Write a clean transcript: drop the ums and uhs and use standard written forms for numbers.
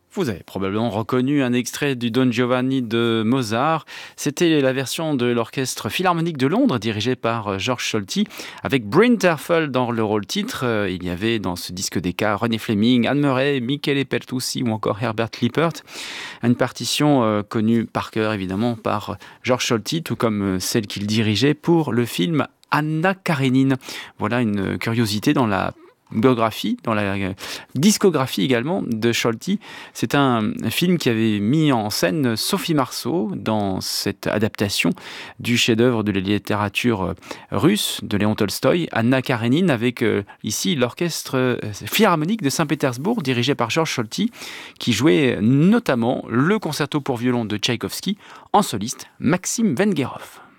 Vous avez probablement reconnu un extrait du Don Giovanni de Mozart. C'était la version de l'Orchestre Philharmonique de Londres, dirigé par George Solti, avec Bryn Terfel dans le rôle titre. Il y avait dans ce disque des cas René Fleming, Anne Murray, Michele Pertusi ou encore Herbert Lippert. Une partition connue par cœur, évidemment, par George Solti, tout comme celle qu'il dirigeait pour le film Anna Karénine. Voilà une curiosité dans la biographie, dans la discographie également de Solti. C'est un film qui avait mis en scène Sophie Marceau dans cette adaptation du chef-d'œuvre de la littérature russe de Léon Tolstoï, Anna Karénine, avec ici l'orchestre philharmonique de Saint-Pétersbourg dirigé par Georges Solti, qui jouait notamment le concerto pour violon de Tchaïkovski en soliste Maxime Vengerov.